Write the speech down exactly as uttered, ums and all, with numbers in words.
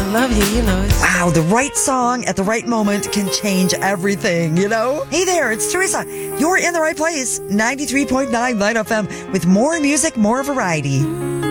love you, you know. It's... Wow, the right song at the right moment can change everything, you know? Hey there, it's Teresa. You're in the right place. ninety-three point nine Light F M with more music, more variety.